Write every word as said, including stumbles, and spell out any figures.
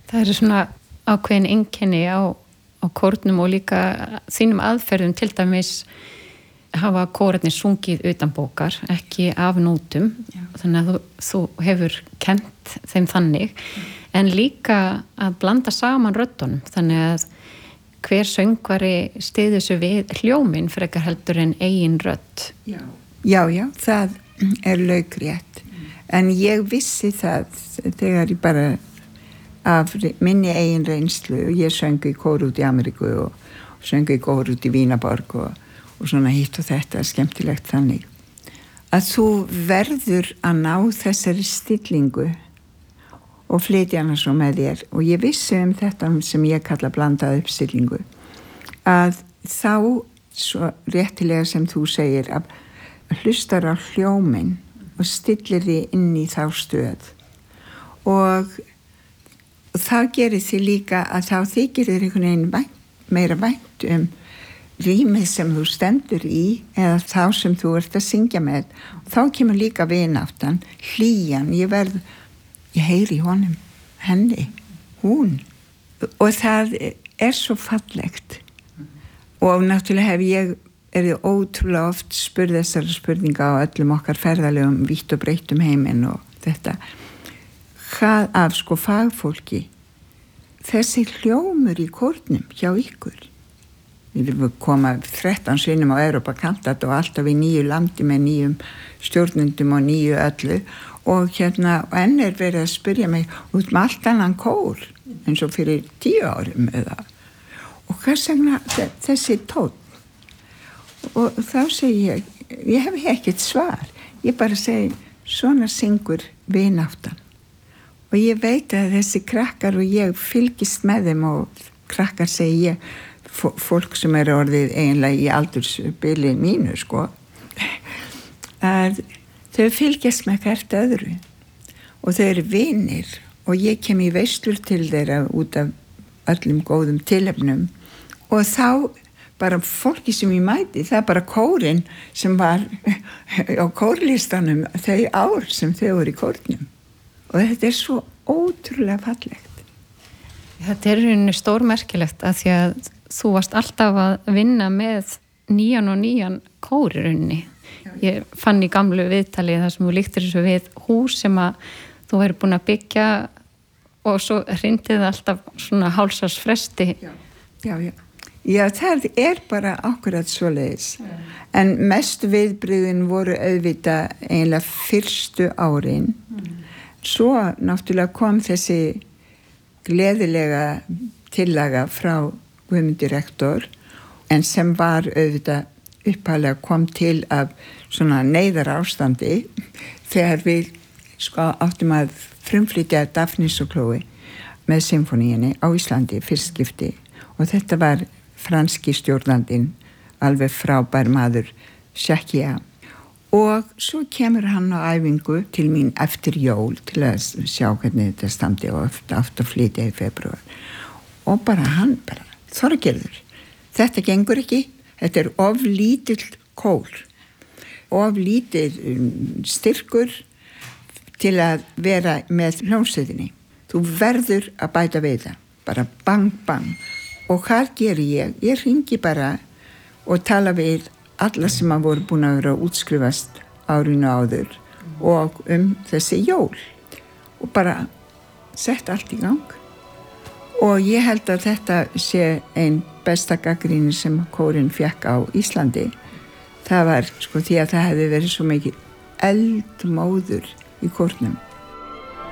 Það eru svona ákveðin einkenni á, á kórnum og líka þínum aðferðum, til dæmis hafa kórarnir sungið utan bókar, ekki af nótum. Já. Þannig að þú, þú hefur kennt þeim þannig, mm. en líka að blanda saman röddunum, þannig að hver söngvari styður sig við hljóminn frekar heldur en eigin rödd. Já, já, já það er laukrétt. Mm. En ég vissi það þegar ég bara af minni eigin reynslu, og ég söng í kór út í Ameríku og, og söng í kór út í Vínaborg og og svona hitt og þetta, skemmtilegt þannig að þú verður að ná þessari stillingu og flytja hana svo með þér, og ég vissi um þetta sem ég kalla blandaða uppstillingu, að þá svo réttilega sem þú segir að hlustar á hljóminn og stillir því inn í þá stöð, og, og það gerir því líka að þá þykir þér einhvern veginn vænt, meira vænt um rýmið sem þú stendur í eða þá sem þú ert að syngja með, og þá kemur líka vináttan, hlýjan, ég verð ég heyri í honum, henni, hún, og það er svo fallegt. Og náttúrulega hef ég er ótrúlega oft spurð þessar spurninga á öllum okkar ferðalegum vítt og breyttum heiminn og þetta hvað af sko fagfólki þessi hljómur í kórnum hjá ykkur. Við erum koma þrettán sinnum á Evrópa kantat og alltaf í nýju landi með nýjum stjórnundum og nýju öllu, og hérna enn er verið að spyrja mig út með allt annan kór eins og fyrir tíu árum eða, og hvað segna þessi tónn, og þá segi ég ég hef ekkert svar, ég bara segi svona syngur vináttan, og ég veit að þessi krakkar, og ég fylgist með þeim, og krakkar segi ég fólk sem er orðið eiginlega í aldursbili mínu sko, að þau fylgjast með hvert öðru og þau eru vinir, og ég kem í veislur til þeirra út af öllum góðum tilefnum, og þá bara fólki sem ég mæti, það er bara kórinn sem var á kórlistanum þau ár sem þau voru í kórnum, og þetta er svo ótrúlega fallegt. Þetta er rauninni stórmerkilegt að því að þú varst alltaf að vinna með nýjan og nýjan kór í rauninni. Ég fann í gamlu viðtali þar sem þú líktir þessu við hús sem að þú hefur búin að byggja, og svo hrindið alltaf svona hálsars fresti. Já, já, já. Já, það er bara akkurat svoleiðis. Já. En mest viðbrigðin voru auðvitað eiginlega fyrstu árin. Mm. Svo náttúrulega kom þessi gleðilega tillaga frá Guðmundi rektor, en sem var auðvitað upphæðlega kom til af svona neyðar ástandi þegar við sko áttum að frumflytja Daphnis og Chloe með symfóníinni á Íslandi fyrst skipti, og þetta var franski stjórnandinn, alveg frábær maður, Jacques, og svo kemur hann á æfingu til mín eftir jól til að sjá hvernig þetta standi, og aftur flytja í febrúar, og bara hann bara Þorgerður, þetta gengur ekki, þetta er of lítill kór, of lítill styrkur til að vera með hljómsveitinni. Þú verður að bæta við það, bara bang bang, og hvað gerir ég? Ég hringi bara og tala við alla sem að voru búin að vera að útskrifast árinu áður og um þessi jól, og bara sett allt í gang. Og ég held að þetta sé ein besta gagnrýni sem kórinn fékk á Íslandi. Það var sko því að það hefði verið svo mikið eldmóður í kórnum.